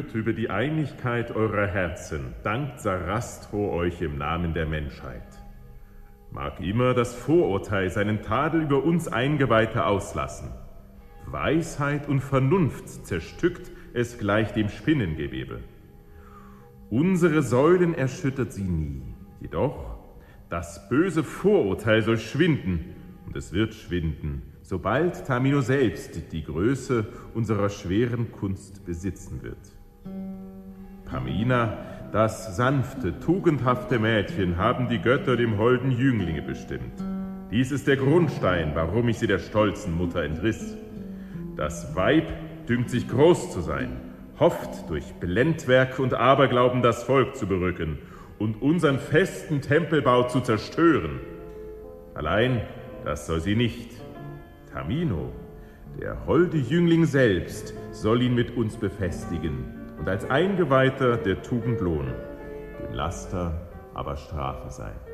empört über die Einigkeit eurer Herzen, dankt Sarastro euch im Namen der Menschheit. Mag immer das Vorurteil seinen Tadel über uns Eingeweihte auslassen. Weisheit und Vernunft zerstückt es gleich dem Spinnengewebe. Unsere Säulen erschüttert sie nie, jedoch das böse Vorurteil soll schwinden, und es wird schwinden, sobald Tamino selbst die Größe unserer schweren Kunst besitzen wird. Pamina, das sanfte, tugendhafte Mädchen, haben die Götter dem holden Jünglinge bestimmt. Dies ist der Grundstein, warum ich sie der stolzen Mutter entriss. Das Weib dünkt sich groß zu sein, hofft durch Blendwerk und Aberglauben das Volk zu berücken und unseren festen Tempelbau zu zerstören. Allein das soll sie nicht. Tamino, der holde Jüngling selbst, soll ihn mit uns befestigen und als Eingeweihter der Tugend lohnen, dem Laster aber Strafe sein.